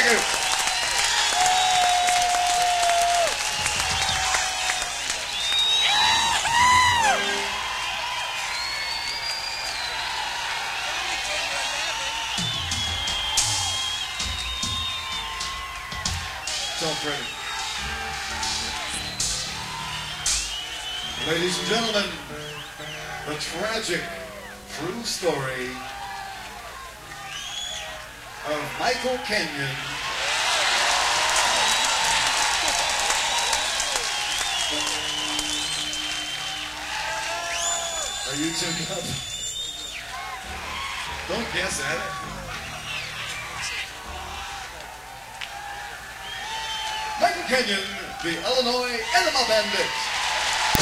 you. So pretty. Ladies and gentlemen, the tragic true story of Michael Kenyon, are you tuned up? Don't guess at it. Michael Kenyon, the Illinois Enema Bandits.